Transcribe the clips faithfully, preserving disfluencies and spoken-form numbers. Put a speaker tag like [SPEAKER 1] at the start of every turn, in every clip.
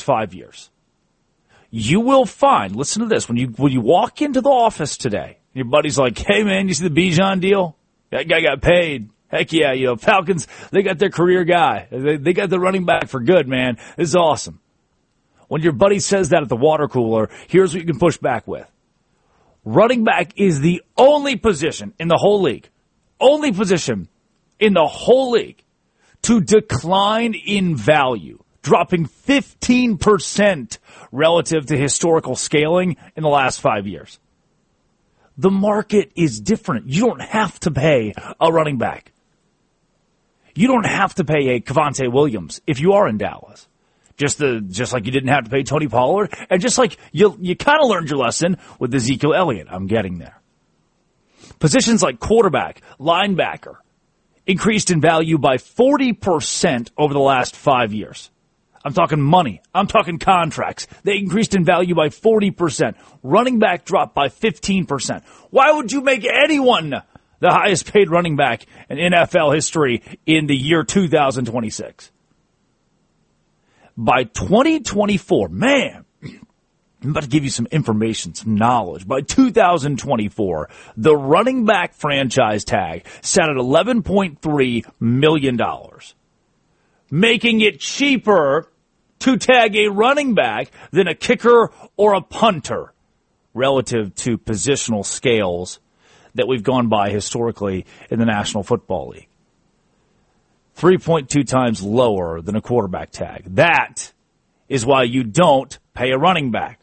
[SPEAKER 1] last five years, you will find, listen to this, when you when you walk into the office today, your buddy's like, hey, man, you see the Bijan deal? That guy got paid. Heck yeah, you know, Falcons, they got their career guy. They, they got the running back for good, man. This is awesome. When your buddy says that at the water cooler, here's what you can push back with. Running back is the only position in the whole league, only position in the whole league to decline in value, dropping fifteen percent relative to historical scaling in the last five years. The market is different. You don't have to pay a running back. You don't have to pay a Cavante Williams if you are in Dallas. Just the just like you didn't have to pay Tony Pollard, and just like you you kind of learned your lesson with Ezekiel Elliott. I'm getting there. Positions like quarterback, linebacker, increased in value by forty percent over the last five years. I'm talking money. I'm talking contracts. They increased in value by forty percent. Running back dropped by fifteen percent. Why would you make anyone the highest paid running back in N F L history in the year two thousand twenty-six? By twenty twenty-four, man, I'm about to give you some information, some knowledge. By two thousand twenty-four, the running back franchise tag sat at eleven point three million dollars, making it cheaper to tag a running back than a kicker or a punter relative to positional scales that we've gone by historically in the National Football League. three point two times lower than a quarterback tag. That is why you don't pay a running back.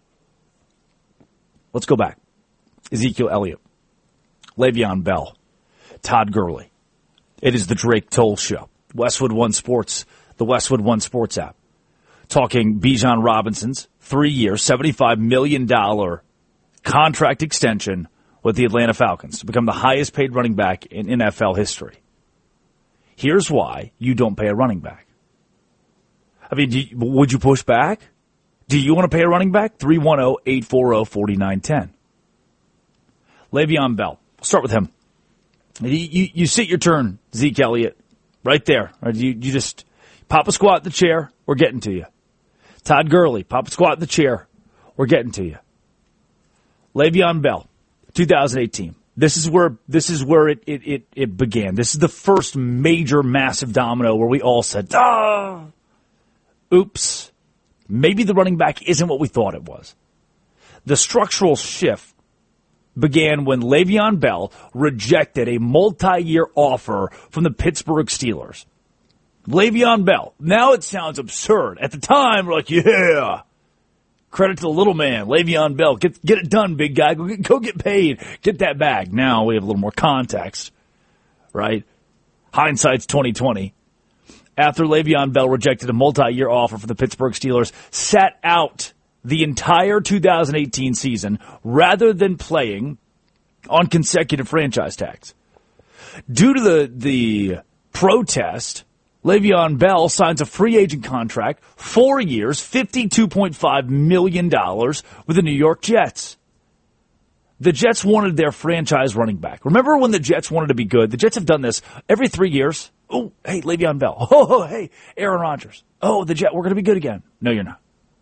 [SPEAKER 1] Let's go back. Ezekiel Elliott, Le'Veon Bell, Todd Gurley. It is the Drake Toll Show. Westwood One Sports, the Westwood One Sports app. Talking Bijan Robinson's three-year, seventy-five million dollars contract extension with the Atlanta Falcons to become the highest-paid running back in N F L history. Here's why you don't pay a running back. I mean, do you, would you push back? Do you want to pay a running back? three one zero, eight four zero, four nine one zero. Le'Veon Bell. We'll start with him. You, you, you sit your turn, Zeke Elliott, right there. Right? You, you just pop a squat in the chair, we're getting to you. Todd Gurley, pop a squat in the chair, we're getting to you. Le'Veon Bell, two thousand eighteen. This is where this is where it, it, it, it began. This is the first major, massive domino where we all said, ah, oops, maybe the running back isn't what we thought it was. The structural shift began when Le'Veon Bell rejected a multi-year offer from the Pittsburgh Steelers. Le'Veon Bell. Now it sounds absurd. At the time, we're like, yeah. Credit to the little man, Le'Veon Bell. Get get it done, big guy. Go get, go get paid. Get that bag. Now we have a little more context, right? Hindsight's twenty twenty. After Le'Veon Bell rejected a multi-year offer for the Pittsburgh Steelers, sat out the entire two thousand eighteen season rather than playing on consecutive franchise tags. Due to the the protest, Le'Veon Bell signs a free agent contract, four years, fifty-two point five million dollars with the New York Jets. The Jets wanted their franchise running back. Remember when the Jets wanted to be good? The Jets have done this every three years. Oh, hey, Le'Veon Bell. Oh, hey, Aaron Rodgers. Oh, the Jets, we're going to be good again. No, you're not.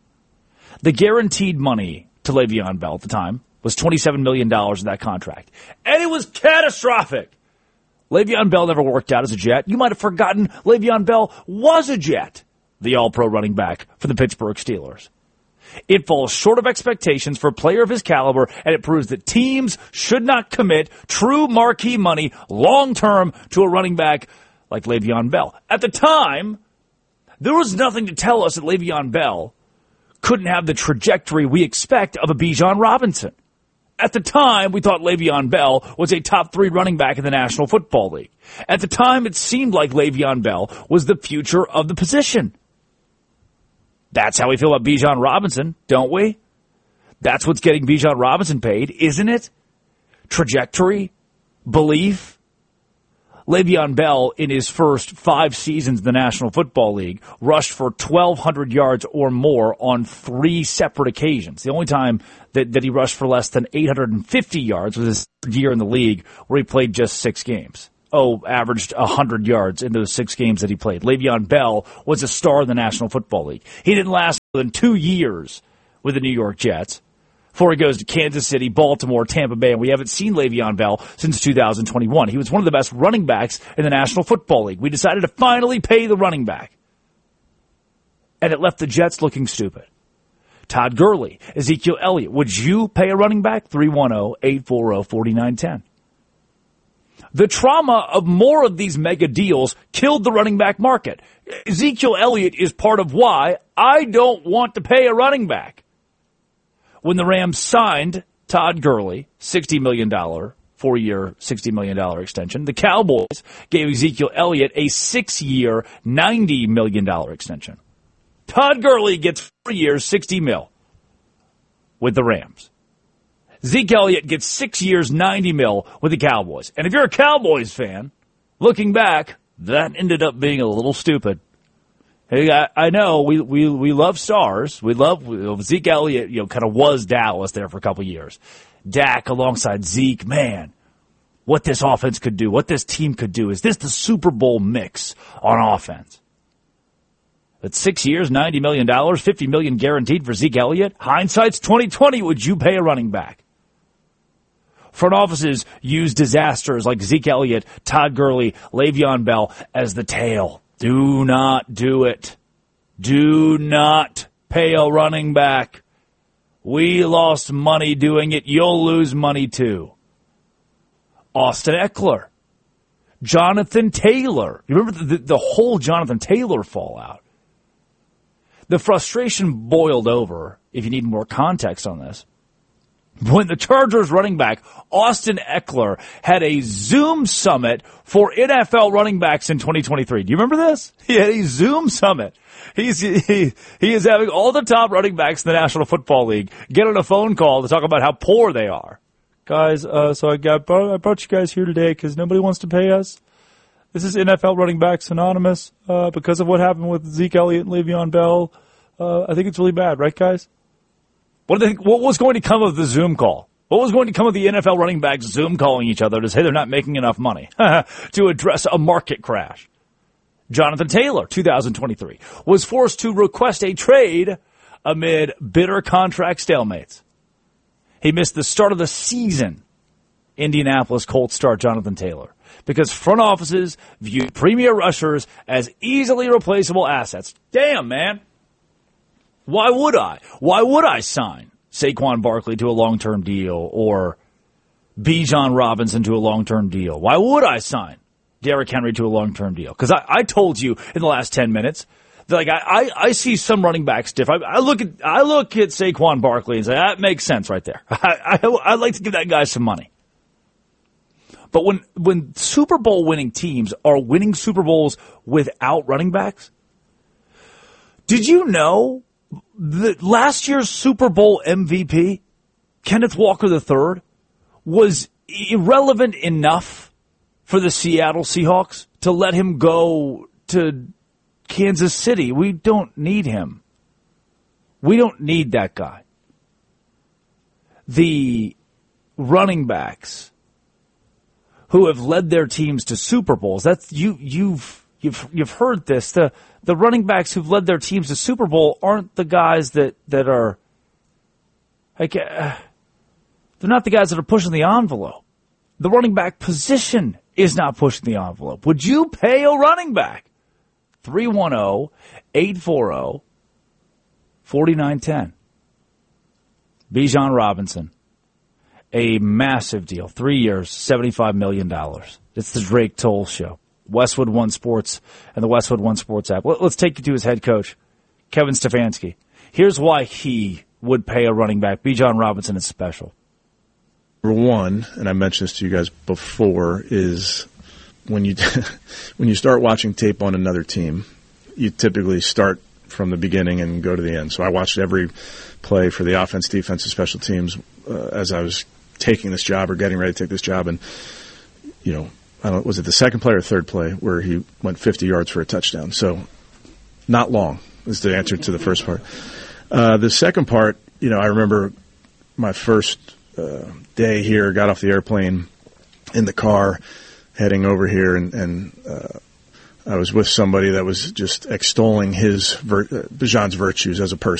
[SPEAKER 1] The guaranteed money to Le'Veon Bell at the time was twenty-seven million dollars in that contract. And it was catastrophic. Le'Veon Bell never worked out as a Jet. You might have forgotten Le'Veon Bell was a Jet, the all-pro running back for the Pittsburgh Steelers. It falls short of expectations for a player of his caliber, and it proves that teams should not commit true marquee money long-term to a running back like Le'Veon Bell. At the time, there was nothing to tell us that Le'Veon Bell couldn't have the trajectory we expect of a Bijan Robinson. At the time, we thought Le'Veon Bell was a top three running back in the National Football League. At the time, it seemed like Le'Veon Bell was the future of the position. That's how we feel about Bijan Robinson, don't we? That's what's getting Bijan Robinson paid, isn't it? Trajectory? Belief? Le'Veon Bell, in his first five seasons in the National Football League, rushed for twelve hundred yards or more on three separate occasions. The only time that, that he rushed for less than eight hundred fifty yards was his third year in the league, where he played just six games. Oh, averaged one hundred yards in those six games that he played. Le'Veon Bell was a star in the National Football League. He didn't last than two years with the New York Jets before he goes to Kansas City, Baltimore, Tampa Bay, and we haven't seen Le'Veon Bell since two thousand twenty-one. He was one of the best running backs in the National Football League. We decided to finally pay the running back, and it left the Jets looking stupid. Todd Gurley, Ezekiel Elliott. Would you pay a running back? three one zero, eight four zero, four nine one zero. The trauma of more of these mega deals killed the running back market. Ezekiel Elliott is part of why I don't want to pay a running back. When the Rams signed Todd Gurley, sixty million dollars, four-year, sixty million dollars extension, the Cowboys gave Ezekiel Elliott a six-year, ninety million dollars extension. Todd Gurley gets four years, sixty mil with the Rams. Zeke Elliott gets six years, ninety mil with the Cowboys. And if you're a Cowboys fan, looking back, that ended up being a little stupid. Hey, I, I know we, we, we love stars. We love Zeke Elliott, you know, kind of was Dallas there for a couple years. Dak alongside Zeke, man, what this offense could do, what this team could do. Is this the Super Bowl mix on offense? At six years, ninety million dollars, fifty million dollars guaranteed for Zeke Elliott. Hindsight's twenty twenty. Would you pay a running back? Front offices use disasters like Zeke Elliott, Todd Gurley, Le'Veon Bell as the tail. Do not do it. Do not pay a running back. We lost money doing it. You'll lose money too. Austin Eckler. Jonathan Taylor. You remember the, the, the whole Jonathan Taylor fallout? The frustration boiled over, if you need more context on this, when the Chargers running back, Austin Eckler, had a Zoom summit for N F L running backs in twenty twenty-three. Do you remember this? He had a Zoom summit. He's, he, he is having all the top running backs in the National Football League get on a phone call to talk about how poor they are. Guys, uh, so I got, I brought you guys here today because nobody wants to pay us. This is N F L Running Backs Anonymous, uh, because of what happened with Zeke Elliott and Le'Veon Bell. Uh, I think it's really bad, right, guys? What do they think, what was going to come of the Zoom call? What was going to come of the N F L running backs Zoom calling each other to say they're not making enough money to address a market crash? Jonathan Taylor, two thousand twenty-three, was forced to request a trade amid bitter contract stalemates. He missed the start of the season. Indianapolis Colts star Jonathan Taylor, because front offices viewed premier rushers as easily replaceable assets. Damn, man. Why would I? Why would I sign Saquon Barkley to a long-term deal or Bijan Robinson to a long-term deal? Why would I sign Derrick Henry to a long-term deal? Because I, I told you in the last ten minutes that, like, I, I, I see some running backs different. I, I look at I look at Saquon Barkley and say, that makes sense right there. I, I, I'd like to give that guy some money. But when when Super Bowl winning teams are winning Super Bowls without running backs, did you know that last year's Super Bowl M V P, Kenneth Walker the third, was irrelevant enough for the Seattle Seahawks to let him go to Kansas City? We don't need him. We don't need that guy. The running backs who have led their teams to Super Bowls, that's you you've you've you've heard this. The the running backs who've led their teams to Super Bowl aren't the guys that, that are like uh, they're not the guys that are pushing the envelope. The running back position is not pushing the envelope. Would you pay a running back? three one zero, eight four zero, four nine one zero. Bijan Robinson. A massive deal. Three years, seventy-five million dollars. It's the Drake Toll Show. Westwood One Sports and the Westwood One Sports app. Let's take you to his head coach, Kevin Stefanski. Here's why he would pay a running back. Bijan Robinson is special.
[SPEAKER 2] Number one, and I mentioned this to you guys before, is when you when you start watching tape on another team, you typically start from the beginning and go to the end. So I watched every play for the offense, defense, and special teams uh, as I was taking this job or getting ready to take this job. And, you know, I don't know, was it the second play or third play where he went fifty yards for a touchdown? So not long is the answer to the first part. Uh, the second part, you know, I remember my first uh, day here, got off the airplane in the car heading over here, and, and uh, I was with somebody that was just extolling his Bijan's virtues as a person.